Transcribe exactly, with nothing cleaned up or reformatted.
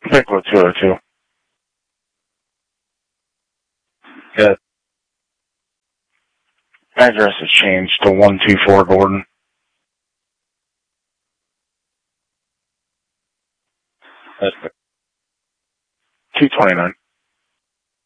Pickle two oh two. Yeah. Address has changed to one two four Gordon. That's two twenty-nine.